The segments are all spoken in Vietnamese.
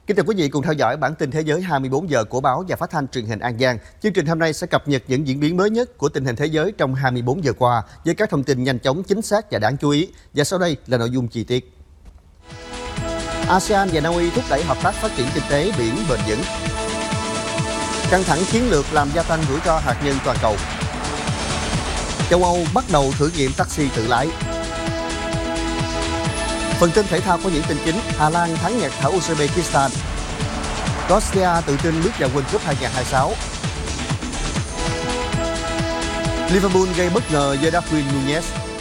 Kính chào quý vị cùng theo dõi bản tin Thế giới 24 giờ của báo và phát thanh truyền hình An Giang. Chương trình hôm nay sẽ cập nhật những diễn biến mới nhất của tình hình thế giới trong 24 giờ qua với các thông tin nhanh chóng, chính xác và đáng chú ý. Và sau đây là nội dung chi tiết. ASEAN và Na Uy thúc đẩy hợp tác phát triển kinh tế biển bền vững. Căng thẳng chiến lược làm gia tăng rủi ro hạt nhân toàn cầu. Châu Âu bắt đầu thử nghiệm taxi tự lái. Phần tin thể thao có những tin chính: Hà Lan thắng Nhật ở Uzbekistan. Croatia tự tin bước vào World Cup 2026. Liverpool gây bất ngờ với Darwin Núñez.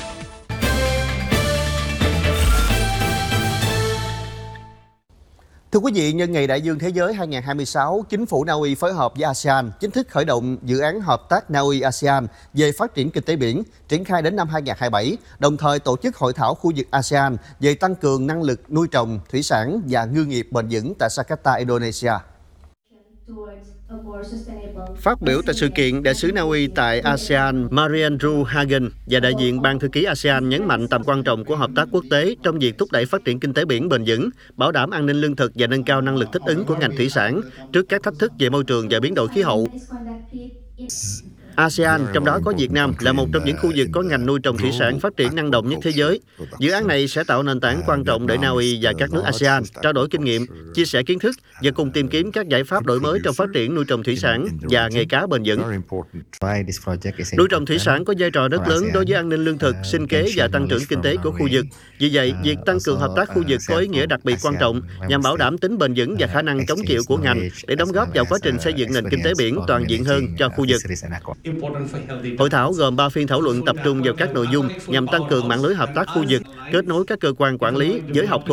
Thưa quý vị, nhân ngày Đại dương Thế giới 2026, chính phủ Na Uy phối hợp với ASEAN chính thức khởi động dự án hợp tác Na Uy-ASEAN về phát triển kinh tế biển, triển khai đến năm 2027, đồng thời tổ chức hội thảo khu vực ASEAN về tăng cường năng lực nuôi trồng, thủy sản và ngư nghiệp bền vững tại Jakarta, Indonesia. Phát biểu tại sự kiện, đại sứ Na Uy tại ASEAN Marianne Hagen và đại diện Ban thư ký ASEAN nhấn mạnh tầm quan trọng của hợp tác quốc tế trong việc thúc đẩy phát triển kinh tế biển bền vững, bảo đảm an ninh lương thực và nâng cao năng lực thích ứng của ngành thủy sản trước các thách thức về môi trường và biến đổi khí hậu. ASEAN, trong đó có Việt Nam, là một trong những khu vực có ngành nuôi trồng thủy sản phát triển năng động nhất thế giới. Dự án này sẽ tạo nền tảng quan trọng để Na Uy và các nước ASEAN trao đổi kinh nghiệm, chia sẻ kiến thức và cùng tìm kiếm các giải pháp đổi mới trong phát triển nuôi trồng thủy sản và nghề cá bền vững. Nuôi trồng thủy sản có vai trò rất lớn đối với an ninh lương thực, sinh kế và tăng trưởng kinh tế của khu vực. Vì vậy, việc tăng cường hợp tác khu vực có ý nghĩa đặc biệt quan trọng nhằm bảo đảm tính bền vững và khả năng chống chịu của ngành để đóng góp vào quá trình xây dựng nền kinh tế biển toàn diện hơn cho khu vực. Hội thảo gồm 3 phiên thảo luận tập trung vào các nội dung nhằm tăng cường mạng lưới hợp tác khu vực, kết nối các cơ quan quản lý với học thuật